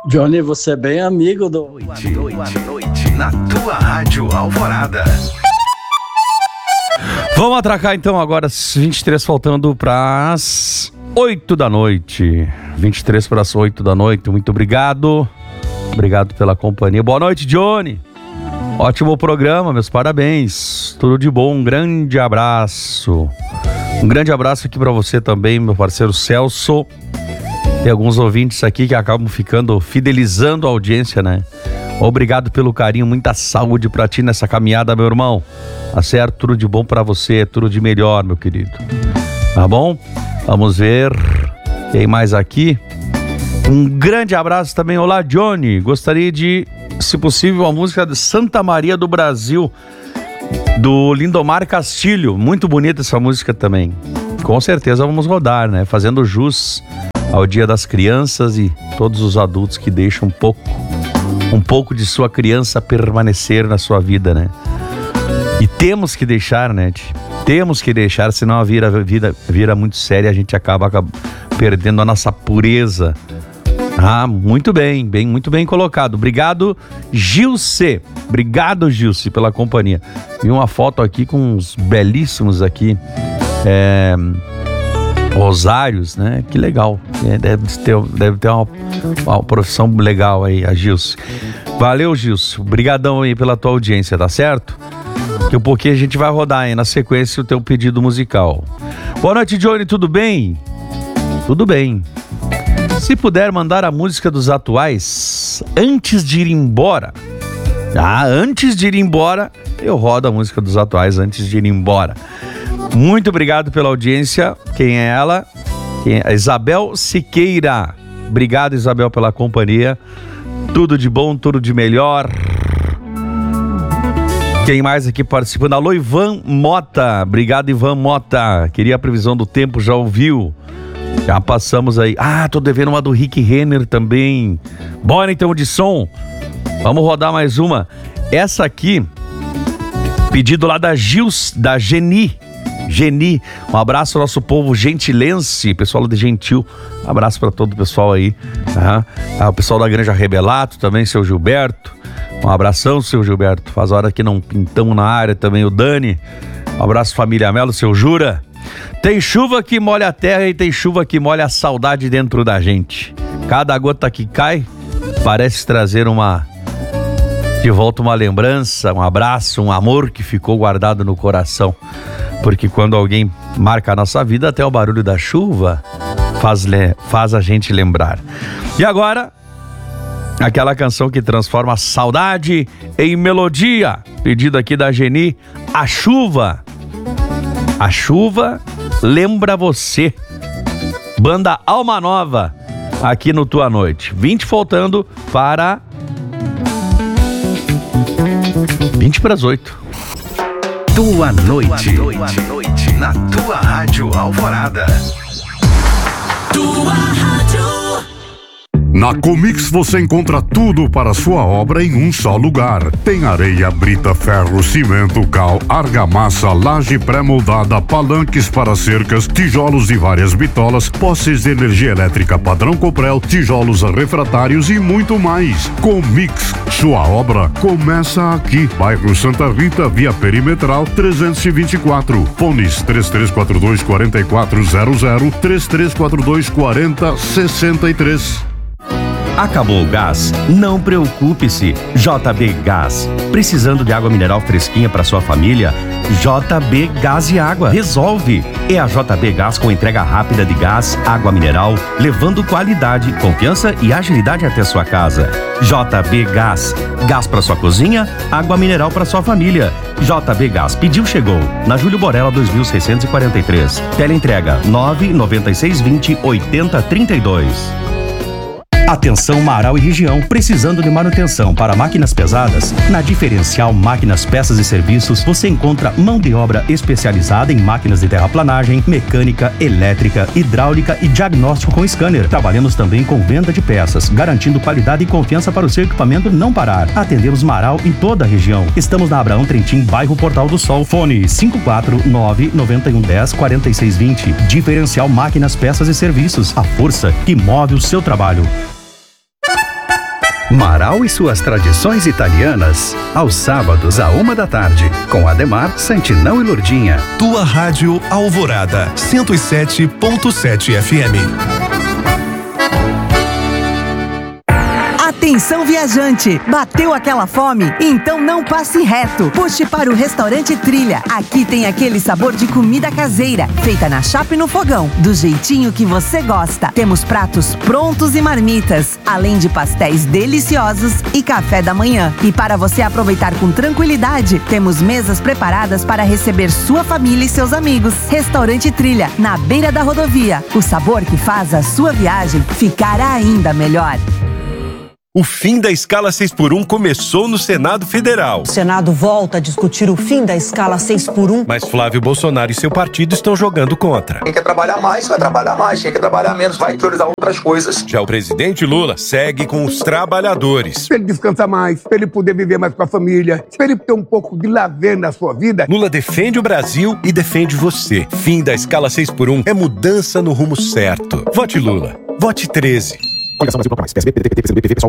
Johnny, você é bem amigo do... Noite, na tua Rádio Alvorada. Vamos atracar então agora, 23 faltando para as 8 da noite. 23 para as 8 da noite, muito obrigado. Obrigado pela companhia. Boa noite, Johnny. Ótimo programa, meus parabéns. Tudo de bom, um grande abraço. Um grande abraço aqui para você também, meu parceiro Celso. Tem alguns ouvintes aqui que acabam fidelizando a audiência, né? Obrigado pelo carinho, muita saúde pra ti nessa caminhada, meu irmão. Tá certo? Tudo de bom pra você, tudo de melhor, meu querido. Tá bom? Vamos ver quem mais aqui. Um grande abraço também. Olá, Johnny. Gostaria de, se possível, a música de Santa Maria do Brasil, do Lindomar Castilho. Muito bonita essa música também. Com certeza vamos rodar, né? Fazendo jus ao Dia das Crianças e todos os adultos que deixam um pouco de sua criança permanecer na sua vida, né? E temos que deixar, né? Temos que deixar, senão a vida vira muito séria e a gente acaba perdendo a nossa pureza. Ah, muito bem, muito bem colocado. Obrigado, Gilce. Obrigado, Gilce, pela companhia. Vi uma foto aqui com uns belíssimos aqui, rosários, né? Que legal. Deve ter uma profissão legal aí, a Gilce. Valeu, Gilce. Obrigadão aí pela tua audiência, tá certo? Daqui a pouquinho a gente vai rodar aí na sequência o teu pedido musical. Boa noite, Johnny, tudo bem? Tudo bem. Se puder mandar a música dos Atuais antes de ir embora. Antes de ir embora, eu rodo a música dos Atuais antes de ir embora. Muito obrigado pela audiência. Quem é ela? Isabel Siqueira. Obrigado, Isabel, pela companhia. Tudo de bom, tudo de melhor. Quem mais aqui participando? Alô, Ivan Mota. Obrigado, Ivan Mota. Queria a previsão do tempo, já ouviu? Já passamos aí. Tô devendo uma do Rick Renner também. Bora então de som. Vamos rodar mais uma. Essa aqui, pedido lá da Geni. Um abraço ao nosso povo gentilense, pessoal de Gentil. Um abraço para todo o pessoal aí. O pessoal da Granja Rebelato também, seu Gilberto. Um abração, seu Gilberto. Faz hora que não pintamos na área também, o Dani. Um abraço, família Melo, seu Jura. Tem chuva que molha a terra e tem chuva que molha a saudade dentro da gente. Cada gota que cai parece trazer de volta uma lembrança, um abraço, um amor que ficou guardado no coração. Porque quando alguém marca a nossa vida, até o barulho da chuva faz a gente lembrar. E agora, aquela canção que transforma a saudade em melodia. Pedido aqui da Geni, A Chuva. A Chuva lembra você. Banda Alma Nova, aqui no Tua Noite. 20 faltando para 20 para as 8. Tua Noite, na tua Rádio Alvorada. Tua Rádio. Na Comix você encontra tudo para sua obra em um só lugar. Tem areia, brita, ferro, cimento, cal, argamassa, laje pré-moldada, palanques para cercas, tijolos de várias bitolas, postes de energia elétrica padrão Coprel, tijolos refratários e muito mais. Comix, sua obra começa aqui. Bairro Santa Rita, via Perimetral 324. Fones 3342-4400, 3342-4063. Acabou o gás? Não preocupe-se. JB Gás. Precisando de água mineral fresquinha para sua família? JB Gás e Água. Resolve. É a JB Gás com entrega rápida de gás, água mineral, levando qualidade, confiança e agilidade até sua casa. JB Gás. Gás para sua cozinha, água mineral para sua família. JB Gás. Pediu, chegou. Na Júlio Borella 2643. Teleentrega 99620-8032. Atenção Marau e região, precisando de manutenção para máquinas pesadas? Na Diferencial Máquinas, Peças e Serviços, você encontra mão de obra especializada em máquinas de terraplanagem, mecânica, elétrica, hidráulica e diagnóstico com scanner. Trabalhamos também com venda de peças, garantindo qualidade e confiança para o seu equipamento não parar. Atendemos Marau em toda a região. Estamos na Abraão Trentin, bairro Portal do Sol. Fone 549-9110-4620. Diferencial Máquinas, Peças e Serviços. A força que move o seu trabalho. Marau e suas tradições italianas, aos sábados à 13h, com Ademar, Santinão e Lourdinha. Tua Rádio Alvorada, 107.7 FM. Atenção viajante, bateu aquela fome? Então não passe reto, puxe para o Restaurante Trilha. Aqui tem aquele sabor de comida caseira, feita na chapa e no fogão, do jeitinho que você gosta. Temos pratos prontos e marmitas, além de pastéis deliciosos e café da manhã. E para você aproveitar com tranquilidade, temos mesas preparadas para receber sua família e seus amigos. Restaurante Trilha, na beira da rodovia. O sabor que faz a sua viagem ficar ainda melhor. O fim da escala 6x1 começou no Senado Federal. O Senado volta a discutir o fim da escala 6x1. Mas Flávio Bolsonaro e seu partido estão jogando contra. Quem quer trabalhar mais, vai trabalhar mais. Quem quer trabalhar menos, vai priorizar outras coisas. Já o presidente Lula segue com os trabalhadores. Para ele descansar mais, para ele poder viver mais com a família, para ele ter um pouco de lazer na sua vida. Lula defende o Brasil e defende você. Fim da escala 6x1 é mudança no rumo certo. Vote Lula. Vote 13. Coligação Brasil Bloco Mais. PSB, PDT, PT, PCdoB, PV, PSOL,